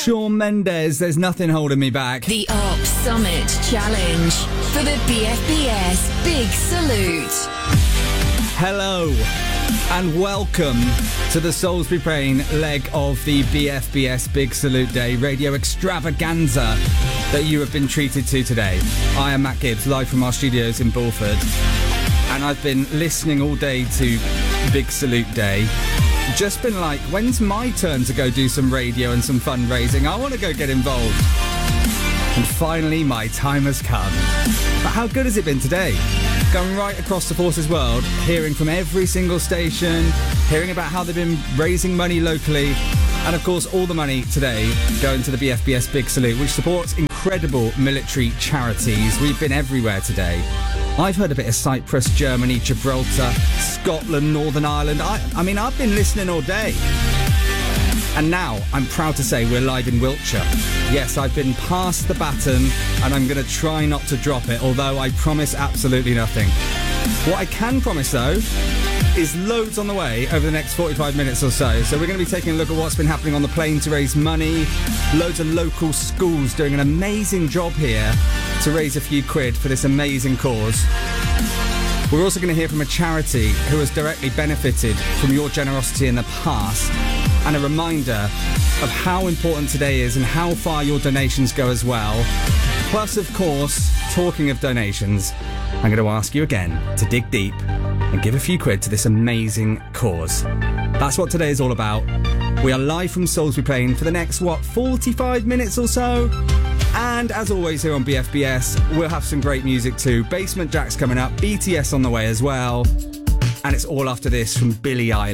Shawn Mendes, There's Nothing Holding Me Back. The Arc Summit Challenge for the BFBS Big Salute. Hello and welcome to the Salisbury Plain leg of the BFBS Big Salute Day radio extravaganza that you have been treated to today. I am Matt Gibbs, live from our studios in Bulford, and I've been listening all day to Big Salute Day. Just been like, when's my turn to go do some radio and some fundraising? I want to go get involved. And finally, my time has come. But how good has it been today? Going right across the Forces world, hearing from every single station, hearing about how they've been raising money locally, and of course all the money today going to the BFBS Big Salute, which supports incredible military charities. We've been everywhere today. I've heard a bit of Cyprus, Germany, Gibraltar, Scotland, Northern Ireland. I mean, I've been listening all day. And now, I'm proud to say we're live in Wiltshire. Yes, I've been passed the baton, and I'm going to try not to drop it, although I promise absolutely nothing. What I can promise, though, is loads on the way over the next 45 minutes or so. So we're going to be taking a look at what's been happening on the plane to raise money. Loads of local schools doing an amazing job here to raise a few quid for this amazing cause. We're also going to hear from a charity who has directly benefited from your generosity in the past, and a reminder of how important today is and how far your donations go as well. Plus, of course, talking of donations, I'm going to ask you again to dig deep and give a few quid to this amazing cause. That's what today is all about. We are live from Salisbury Plain for the next, 45 minutes or so? And as always here on BFBS, we'll have some great music too. Basement Jaxx coming up, BTS on the way as well. And it's all after this from Billie Eilish.